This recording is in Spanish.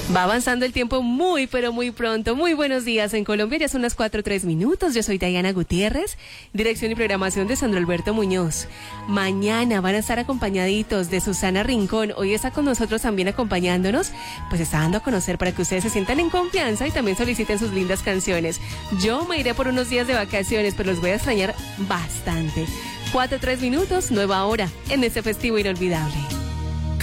Va avanzando el tiempo muy, pero muy pronto. Muy buenos días. En Colombia ya son las 4:03. Yo soy Diana Gutiérrez, dirección y programación de Sandro Alberto Muñoz. Mañana van a estar acompañaditos de Susana Rincón. Hoy está con nosotros también acompañándonos. Pues está dando a conocer para que ustedes se sientan en confianza y también soliciten sus lindas canciones. Yo me iré por unos días de vacaciones, pero los voy a extrañar bastante. 4:03, nueva hora en este festivo inolvidable.